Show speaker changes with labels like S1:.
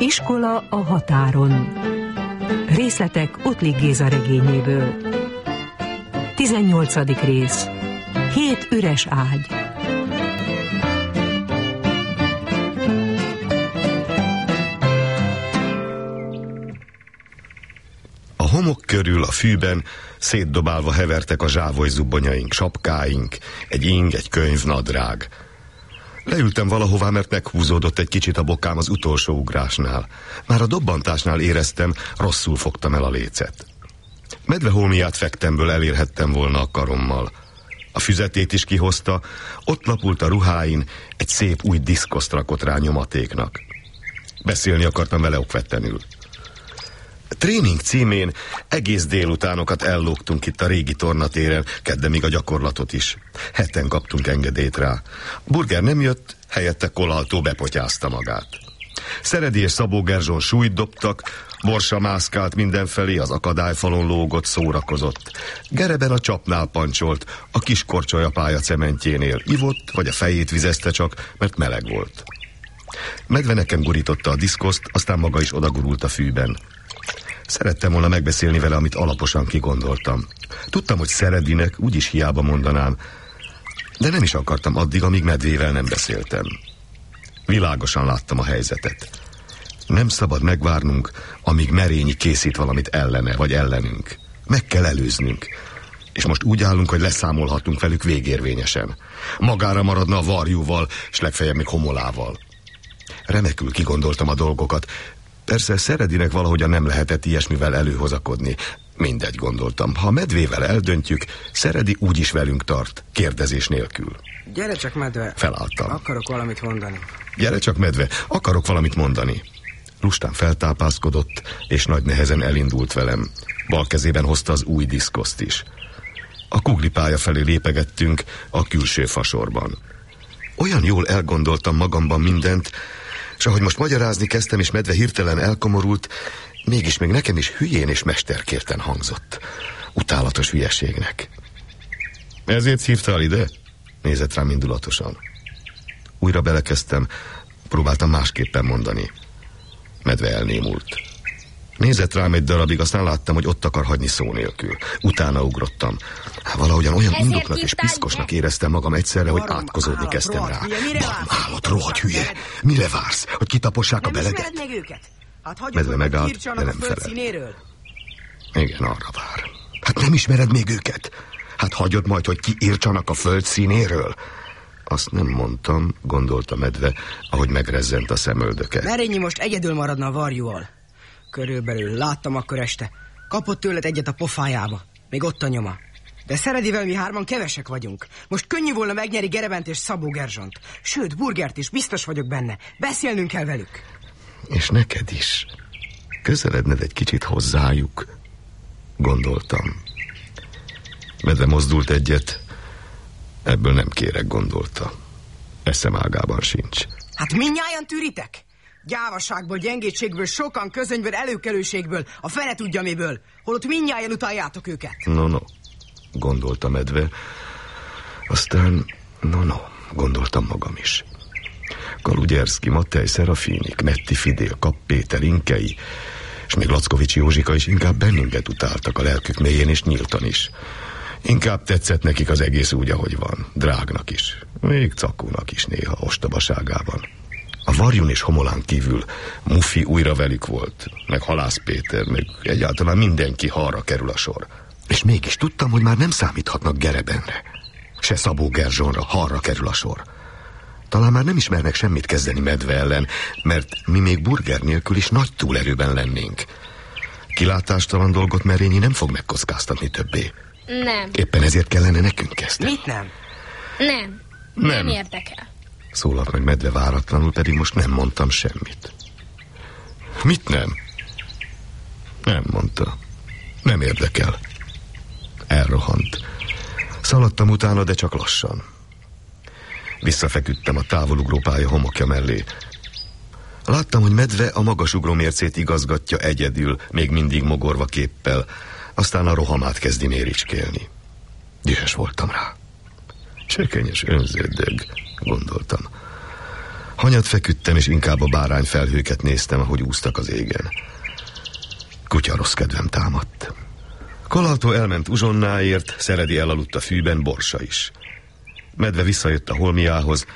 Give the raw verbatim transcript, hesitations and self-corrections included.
S1: Iskola a határon. Részletek Ottlik Géza regényéből. tizennyolcadik rész. Hét üres ágy.
S2: A homok körül a fűben szétdobálva hevertek a zsávoly zubbonyaink, sapkáink, egy ing, egy könyv, nadrág. Leültem valahová, mert meghúzódott egy kicsit a bokám az utolsó ugrásnál. Már a dobbantásnál éreztem, rosszul fogtam el a lécet. Medveholmiát fektemből elérhettem volna a karommal. A füzetét is kihozta, ott lapult a ruháin, egy szép új diszkoszt rakott rá nyomatéknak. Beszélni akartam vele okvetlenül. Tréning címén egész délutánokat ellógtunk itt a régi tornatéren, kedden a gyakorlatot is. Heten kaptunk engedélyt rá. Burger nem jött, helyette Kolaltó bepotyázta magát. Szeredi és Szabó Gerzson súlyt dobtak, Borsa mászkált mindenfelé, az akadályfalon lógott, szórakozott. Gereben a csapnál pancsolt, a kis korcsolya pálya cementjénél ivott, vagy a fejét vizezte csak, mert meleg volt. Medve nekem gurította a diszkoszt, aztán maga is odagurult a fűben. Szerettem volna megbeszélni vele, amit alaposan kigondoltam. Tudtam, hogy Szeredinek úgyis hiába mondanám, de nem is akartam addig, amíg Medvével nem beszéltem. Világosan láttam a helyzetet. Nem szabad megvárnunk, amíg Merényi készít valamit ellene, vagy ellenünk. Meg kell előznünk. És most úgy állunk, hogy leszámolhatunk velük végérvényesen. Magára maradna a varjúval, és legfeljebb még Homolával. Remekül kigondoltam a dolgokat. Persze Szeredinek valahogyan nem lehetett ilyesmivel előhozakodni. Mindegy, gondoltam. Ha Medvével eldöntjük, Szeredi úgyis velünk tart, kérdezés nélkül.
S3: Gyere csak, Medve.
S2: Felálltam.
S3: Akarok valamit mondani.
S2: Gyere csak, Medve, akarok valamit mondani. Lustán feltápászkodott, és nagy nehezen elindult velem. Bal kezében hozta az új diszkoszt is. A kuglipálya felé lépegettünk a külső fasorban. Olyan jól elgondoltam magamban mindent, és ahogy most magyarázni kezdtem, és Medve hirtelen elkomorult, mégis még nekem is hülyén és mesterkérten hangzott. Utálatos hülyeségnek. Ezért hívtál ide? Nézett rám indulatosan. Újra belekezdtem, próbáltam másképpen mondani. Medve elnémult. Nézett rám egy darabig, aztán láttam, hogy ott akar hagyni szó nélkül. Utána ugrottam. Valahogyan olyan indoknak és piszkosnak éreztem magam egyszerre, hogy átkozódni kezdtem rá. Barmállat, rohadt hülye! Mire vársz? Hogy kitapossák a beleget? Medve megállt, de nem felel. Igen, arra vár. Hát nem ismered még őket? Hát hagyod majd, hogy kiírtsanak a föld színéről? Azt nem mondtam, gondolta Medve, ahogy megrezzent a szemöldöke.
S3: Merényi most egyedül maradna a varjúval. Körülbelül láttam akkor este. Kapott tőled egyet a pofájába. Még ott a nyoma. De Szeredivel mi hárman kevesek vagyunk. Most könnyű volna megnyeri Gerebent és Szabó Gerzsont. Sőt, Burgert is, biztos vagyok benne. Beszélnünk kell velük.
S2: És neked is. Közeledned egy kicsit hozzájuk, gondoltam. Medve mozdult egyet. Ebből nem kérek, gondolta. Eszem ágában sincs.
S3: Hát mindnyájan tűritek? Gyávaságból, gyengétségből, sokan közönyből, előkelőségből, a fene tudja miből, holott mindnyájan utáljátok őket.
S2: No, no, gondolta Medve. Aztán, no, no, gondoltam magam is. Kalugyerszki, Matej, Szerafinik, Metti Fidél, Kapp Péter, Inkei, és még Lackovics Józsika is inkább bennünket utáltak a lelkük mélyén, és nyíltan is. Inkább tetszett nekik az egész úgy, ahogy van. Drágnak is. Még Cakónak is néha ostobaságában. A Varjun és Homolán kívül Mufi újra velük volt, meg Halász Péter, meg egyáltalán mindenki, ha arra kerül a sor. És mégis tudtam, hogy már nem számíthatnak Gerebenre, se Szabó Gerzsonra, ha arra kerül a sor. Talán már nem ismernek semmit kezdeni Medve ellen, mert mi még Burger nélkül is nagy túlerőben lennénk. Kilátástalan dolgot Merényi nem fog megkockáztatni többé.
S4: Nem.
S2: Éppen ezért kellene nekünk kezdeni.
S3: Mit nem?
S4: Nem.
S2: Nem.
S4: Nem érdekel.
S2: Szólalt meg Medve váratlanul, pedig most nem mondtam semmit. Mit nem? Nem mondta. Nem érdekel. Elrohant. Szaladtam utána, de csak lassan. Visszafeküdtem a távolugró pálya homokja mellé. Láttam, hogy Medve a magasugró mércét igazgatja egyedül, még mindig mogorva képpel, aztán a rohamát kezdi méricskélni. Dühös voltam rá. Csekenyes önződög, gondoltam. Hanyat feküdtem, és inkább a bárányfelhőket néztem, ahogy úsztak az égen. Kutya rossz kedvem támadt. Kolaltó elment uzsonnáért, Szeredi elaludt a fűben, Borsa is. Medve visszajött a holmiához,